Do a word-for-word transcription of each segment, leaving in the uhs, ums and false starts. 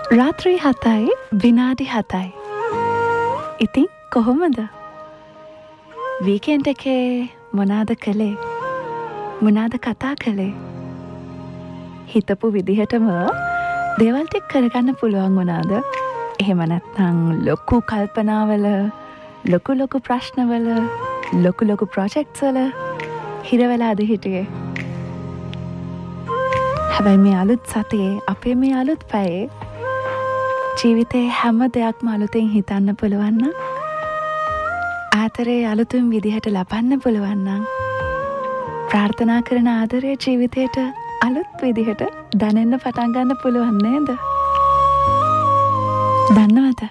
රාත්‍රී හතයි විනාඩි හතයි. ඉතින් කොහොමද? වීකෙන්ඩ් එකේ මොනාද කළේ? මොනාද කතා කළේ? හිතපු විදිහටම දේවල් ටික කරගන්න පුළුවන් වුණාද? එහෙම නැත්නම් ලොකු කල්පනාවල, ලොකු ලොකු ප්‍රශ්නවල, ලොකු ලොකු ප්‍රොජෙක්ට්ස් වල හිර වෙලාද හිටියේ? හැබැයි මේ අලුත් සතියේ, අපේ මේ අලුත් පැයේ ජීවිතේ හැම දෙයක්ම අලුතෙන් හිතන්න පුළුවන් නම්, ආදරේ අලුතුන් විදිහට ලබන්න පුළුවන් නම්, ප්‍රාර්ථනා කරන ආදරේ ජීවිතේට අලුත් විදිහට දැනෙන්න පටන් ගන්න පුළුවන් නේද? දන්නවද?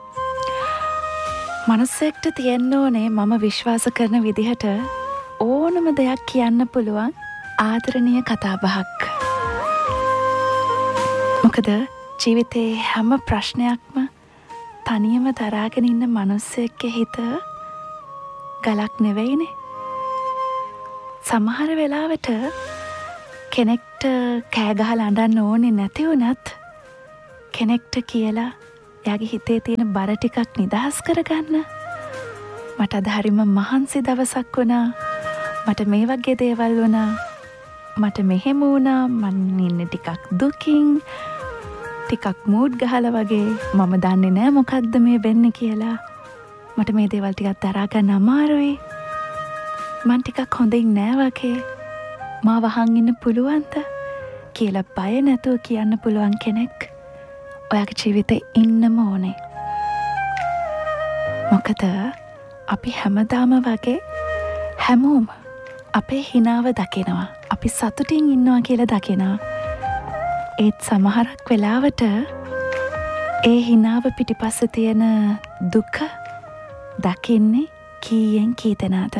මනුස්සයෙක්ට තියෙන්න ඕනේ මම විශ්වාස කරන විදිහට ඕනම දෙයක් කියන්න පුළුවන් ආදරණීය කතාබහක්. මොකද ජීවිතේ හැම ප්‍රශ්නයක්ම තනියම දරාගෙන ඉන්න මනුස්සයෙක්ගේ හිත ගලක් නෙවෙයිනේ. සමහර වෙලාවට කෙනෙක්ට කෑ ගහලා අඬන්න ඕනේ නැති වුණත් කෙනෙක්ට කියලා එයාගේ හිතේ තියෙන බර ටිකක් නිදහස් කරගන්න, මට අද හරිම මහන්සි දවසක් වුණා, මට මේ වගේ දේවල් වුණා, මට මෙහෙම වුණා, මං ඉන්නේ ටිකක් දුකින්, ටිකක් මූඩ් ගහලා වගේ, මම දන්නේ නෑ මොකක්ද මේ වෙන්නේ කියලා, මට මේ දේවල් ටිකක් දරා ගන්න අමාරුයි, මං ටිකක් හොඳින් නෑ වගේ, මාව අහන් ඉන්න පුළුවන්ද කියලා බය නැතුව කියන්න පුළුවන් කෙනෙක් ඔයාගේ ජීවිතේ ඉන්නම ඕනේ. මොකද අපි හැමදාම වගේ හැමෝම අපේ හිනාව දකිනවා, අපි සතුටින් ඉන්නවා කියලා දකිනවා. ඒත් සමහරක් වෙලාවට ඒ හිනාව පිටිපස්සේ තියෙන දුක දකින්නේ කීයෙන් කී දෙනාද?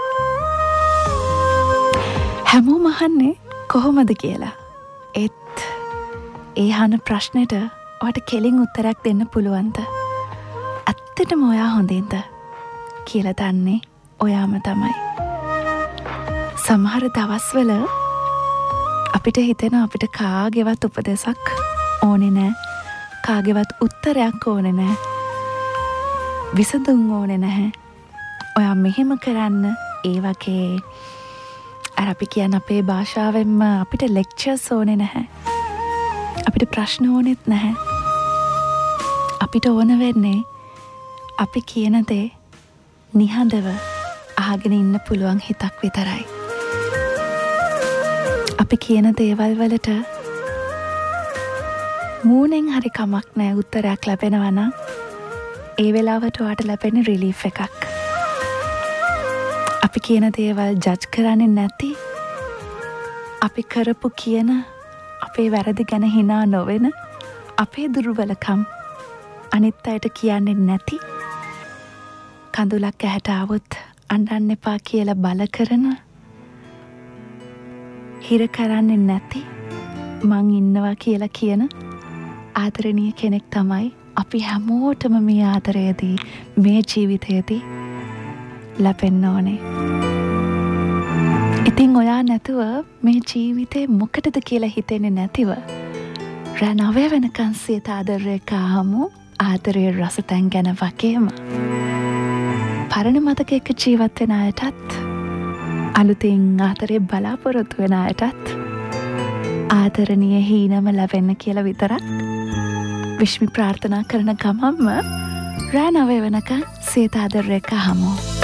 හැමෝම අහන්නේ කොහොමද කියලා. ඒත් ඒ අහන ප්‍රශ්නෙට ඔයාට කෙලින් උත්තරයක් දෙන්න පුළුවන්ද? ඇත්තටම ඔයා හොඳින්ද කියලා දන්නේ ඔයාම තමයි. සමහර දවස්වල අපිට හිතෙන අපිට කාගේවත් උපදෙසක් ඕනේ නෑ, කාගේවත් උත්තරයක් ඕනේ නෑ, විසඳුම් ඕනේ නැහැ. ඔයා මෙහෙම කරන්න, ඒ වගේ අර අපි කියන අපේ භාෂාවෙන්ම අපිට ලෙක්චර්ස් ඕනේ නැහැ, අපිට ප්‍රශ්න ඕනෙත් නැහැ. අපිට ඕන වෙන්නේ අපි කියන දේ නිහඬව අහගෙන ඉන්න පුළුවන් හිතක් විතරයි. අපි කියන දේවල් වලට මූණෙන් හරි කමක් නෑ උත්තරයක් ලැබෙනවා නම් ඒ වෙලාවට ඔයාට ලැබෙන රිලීෆ් එකක්. අපි කියන දේවල් ජජ් කරන්නේ නැති, අපි කරපු කියන අපේ වැරදි ගැන හිනා නොවෙන, අපේ දුර්වලකම් අනිත් අයට කියන්නේ නැති, කඳුලක් ඇහැට ආවොත් අඬන්න එපා කියලා බල කරන, හිර කරන්නේ නැති, මං ඉන්නවා කියලා කියන ආදරණීය කෙනෙක් තමයි අපි හැමෝටම මේ ආදරයේදී, මේ ජීවිතයේදී ලැබෙන්න ඕනේ. ඉතින් ඔයා නැතුව මේ ජීවිතේ මොකටද කියලා හිතෙන්නේ නැතිව රෑ නවය වෙනකන් සියත ආදරේ කාමු, ආදරේ රසතැන් ගැන වගේම පරණ මතකයක ජීවත් වෙන අයටත්, අලුතින් ආදරේ බලාපොරොත්තු වෙන අයටත් ආදරණීය හීනම ලැබෙන්න කියලා විතරක් විශ්මි ප්‍රාර්ථනා කරන ගමන්ම රෑ නවය වෙනකන් සියත ආදරේ කාමු.